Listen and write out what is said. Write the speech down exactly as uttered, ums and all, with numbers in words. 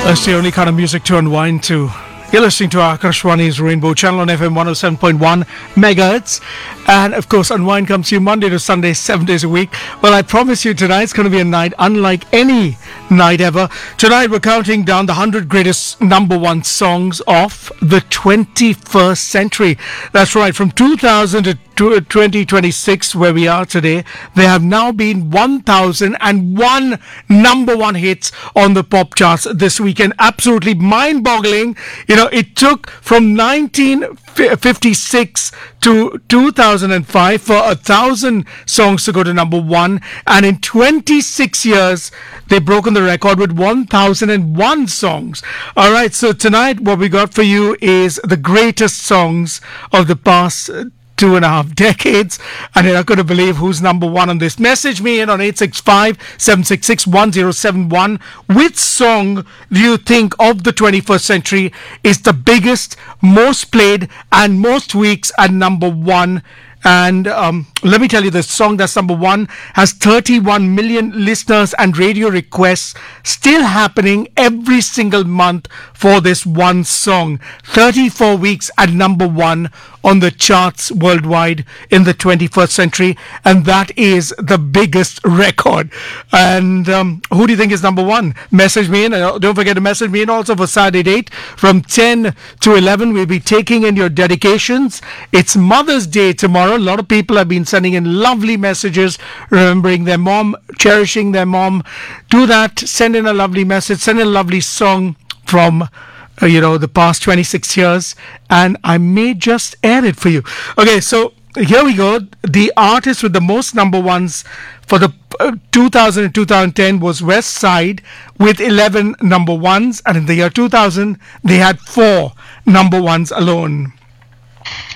That's the only kind of music to unwind to. You're listening to Akashwani's Rainbow Channel on F M one oh seven point one megahertz. And of course, Unwind comes to you Monday to Sunday, seven days a week. Well, I promise you tonight's going to be a night unlike any night ever. Tonight, we're counting down the one hundred greatest number one songs of the twenty-first century. That's right, from two thousand to twenty twenty-six, where we are today, there have now been one thousand one number one hits on the pop charts this weekend. Absolutely mind-boggling. You know, it took from nineteen fifty-six to two thousand five for a thousand songs to go to number one, and in twenty-six years they've broken the record with one thousand one songs. All right, so tonight what we got for you is the greatest songs of the past uh, two and a half decades, and you're not going to believe who's number one on this. Message me in on eight six five, seven six six, one zero seven one. Which song do you think of the twenty-first century is the biggest, most played, and most weeks at number one? And um, let me tell you, the song that's number one has thirty-one million listeners and radio requests still happening every single month for this one song. thirty-four weeks at number one on the charts worldwide in the twenty-first century, and that is the biggest record. And um, who do you think is number one? Message me in. Uh, don't forget to message me in also for Saturday date from ten to eleven. We'll be taking in your dedications. It's Mother's Day tomorrow. A lot of people have been sending in lovely messages, remembering their mom, cherishing their mom. Do that. Send in a lovely message. Send in a lovely song from Uh, you know, the past twenty-six years, and I may just air it for you. Okay, so here we go. The artist with the most number ones for the uh, two thousand and two thousand ten was West Side with eleven number ones, and in the year two thousand, they had four number ones alone.